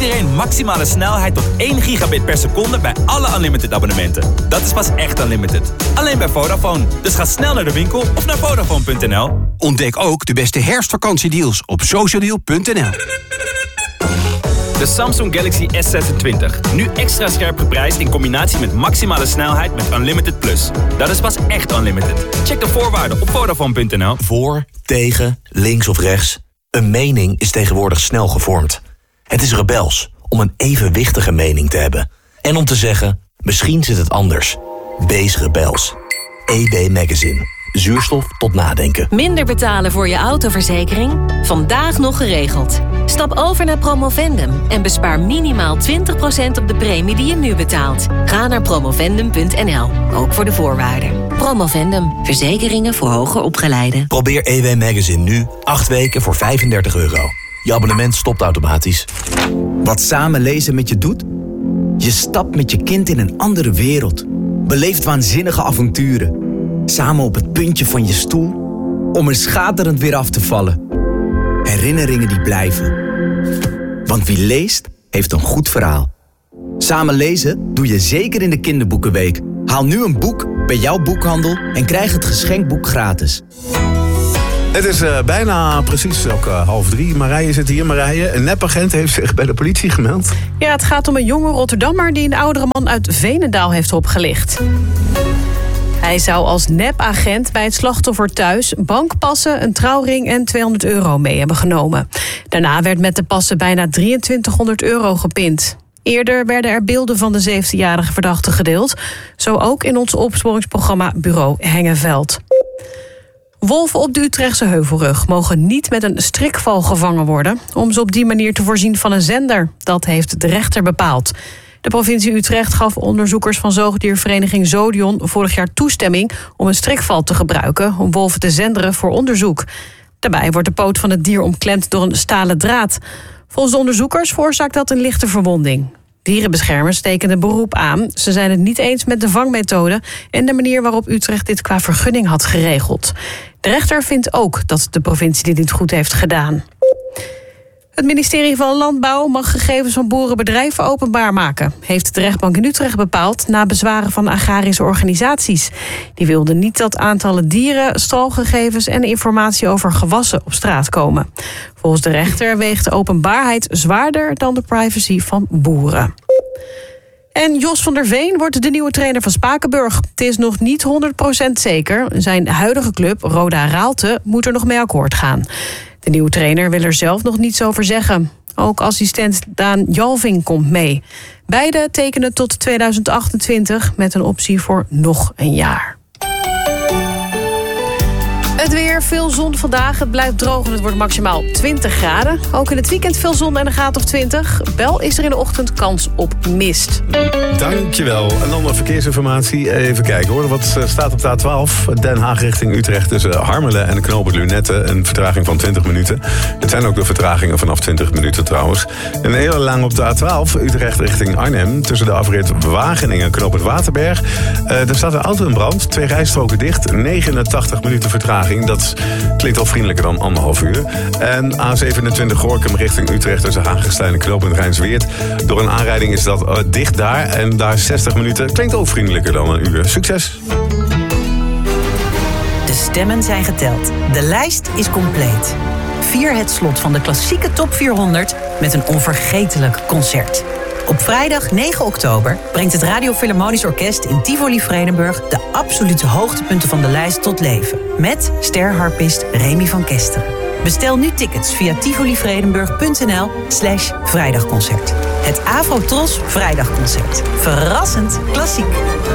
iedereen maximale snelheid tot 1 gigabit per seconde bij alle Unlimited abonnementen. Dat is pas echt Unlimited. Alleen bij Vodafone. Dus ga snel naar de winkel of naar Vodafone.nl. Ontdek ook de beste herfstvakantiedeals op socialdeal.nl. De Samsung Galaxy S26. Nu extra scherp geprijsd in combinatie met maximale snelheid met Unlimited Plus. Dat is pas echt Unlimited. Check de voorwaarden op Vodafone.nl. Voor, tegen, links of rechts. Een mening is tegenwoordig snel gevormd. Het is rebels om een evenwichtige mening te hebben. En om te zeggen, misschien zit het anders. Wees rebels. EB Magazine. Zuurstof tot nadenken. Minder betalen voor je autoverzekering? Vandaag nog geregeld. Stap over naar Promovendum en bespaar minimaal 20% op de premie die je nu betaalt. Ga naar promovendum.nl, ook voor de voorwaarden. Promovendum, verzekeringen voor hoger opgeleiden. Probeer EW Magazine nu 8 weken voor €35. Je abonnement stopt automatisch. Wat samen lezen met je doet? Je stapt met je kind in een andere wereld. Beleeft waanzinnige avonturen. Samen op het puntje van je stoel, om er schaterend weer af te vallen. Herinneringen die blijven. Want wie leest, heeft een goed verhaal. Samen lezen doe je zeker in de kinderboekenweek. Haal nu een boek bij jouw boekhandel en krijg het geschenkboek gratis. Het is bijna precies ook 2:30. Marije zit hier. Marije, een nepagent heeft zich bij de politie gemeld. Ja, het gaat om een jonge Rotterdammer die een oudere man uit Veenendaal heeft opgelicht. Hij zou als nepagent bij het slachtoffer thuis bankpassen, een trouwring en €200 mee hebben genomen. Daarna werd met de passen bijna €2300 gepind. Eerder werden er beelden van de 17-jarige verdachte gedeeld. Zo ook in ons opsporingsprogramma Bureau Hengeveld. Wolven op de Utrechtse Heuvelrug mogen niet met een strikval gevangen worden om ze op die manier te voorzien van een zender. Dat heeft de rechter bepaald. De provincie Utrecht gaf onderzoekers van zoogdiervereniging Zodion vorig jaar toestemming om een strikval te gebruiken om wolven te zenderen voor onderzoek. Daarbij wordt de poot van het dier omklemd door een stalen draad. Volgens de onderzoekers veroorzaakt dat een lichte verwonding. Dierenbeschermers tekenden beroep aan. Ze zijn het niet eens met de vangmethode en de manier waarop Utrecht dit qua vergunning had geregeld. De rechter vindt ook dat de provincie dit niet goed heeft gedaan. Het ministerie van Landbouw mag gegevens van boerenbedrijven openbaar maken, heeft de rechtbank in Utrecht bepaald na bezwaren van agrarische organisaties. Die wilden niet dat aantallen dieren, stalgegevens en informatie over gewassen op straat komen. Volgens de rechter weegt de openbaarheid zwaarder dan de privacy van boeren. En Jos van der Veen wordt de nieuwe trainer van Spakenburg. Het is nog niet 100% zeker. Zijn huidige club, Roda Raalte, moet er nog mee akkoord gaan. De nieuwe trainer wil er zelf nog niets over zeggen. Ook assistent Daan Jalving komt mee. Beide tekenen tot 2028 met een optie voor nog een jaar. Het weer, veel zon vandaag. Het blijft droog en het wordt maximaal 20 graden. Ook in het weekend veel zon en een graad of 20. Wel is er in de ochtend kans op mist. Dankjewel. En dan de verkeersinformatie. Even kijken hoor. Wat staat op de A12? Den Haag richting Utrecht tussen Harmelen en knooppunt Lunetten. Een vertraging van 20 minuten. Dit zijn ook de vertragingen vanaf 20 minuten trouwens. Een hele lang op de A12. Utrecht richting Arnhem. Tussen de afrit Wageningen en knooppunt Waterberg. Er staat een auto in brand. 2 rijstroken dicht. 89 minuten vertraging. Dat klinkt al vriendelijker dan 1,5 uur. En A27 Gorinchem richting Utrecht tussen Hagestein en knooppunt Rijnsweert. Door een aanrijding is dat dicht daar. En daar 60 minuten klinkt ook vriendelijker dan een uur. Succes! De stemmen zijn geteld. De lijst is compleet. Vier het slot van de klassieke top 400 met een onvergetelijk concert. Op vrijdag 9 oktober brengt het Radio Philharmonisch Orkest in Tivoli Vredenburg de absolute hoogtepunten van de lijst tot leven. Met sterharpist Remy van Kesteren. Bestel nu tickets via tivolivredenburg.nl/vrijdagconcert. Het Afro-Tros Vrijdagconcert. Verrassend klassiek.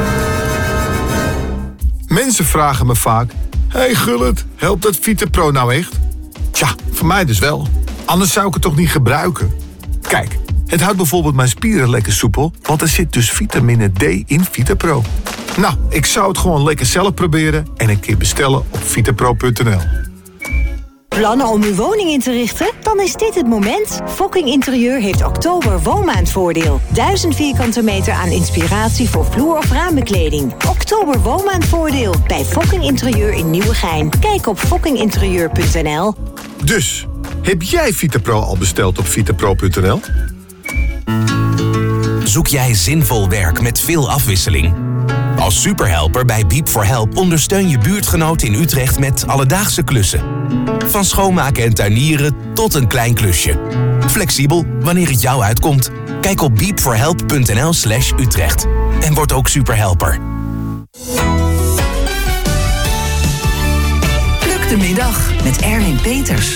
Mensen vragen me vaak: hey Gullit, helpt dat VitaPro nou echt? Tja, voor mij dus wel. Anders zou ik het toch niet gebruiken? Kijk, het houdt bijvoorbeeld mijn spieren lekker soepel, want er zit dus vitamine D in VitaPro. Nou, ik zou het gewoon lekker zelf proberen en een keer bestellen op vitapro.nl. Plannen om uw woning in te richten? Dan is dit het moment. Fokking Interieur heeft oktober woonmaandvoordeel. 1000 vierkante meter aan inspiratie voor vloer- of raambekleding. Oktober woonmaandvoordeel bij Fokking Interieur in Nieuwegein. Kijk op fokkinginterieur.nl. Dus, heb jij VitaPro al besteld op vitapro.nl? Zoek jij zinvol werk met veel afwisseling? Als superhelper bij Beep4Help ondersteun je buurtgenoten in Utrecht met alledaagse klussen. Van schoonmaken en tuinieren tot een klein klusje. Flexibel wanneer het jou uitkomt. Kijk op beep4help.nl/Utrecht. En word ook superhelper. Pluk de middag met Erwin Peters.